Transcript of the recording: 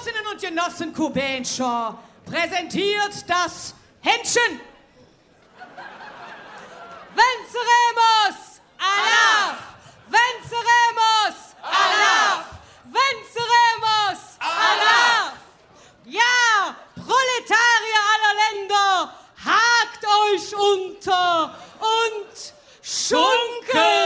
Genossinnen und Genossen Kubenscher präsentiert das Händchen. Venceremos! Allah! Venceremos! Allah! Venceremos! Allah! Ja, Proletarier aller Länder, hakt euch unter und schunkelt!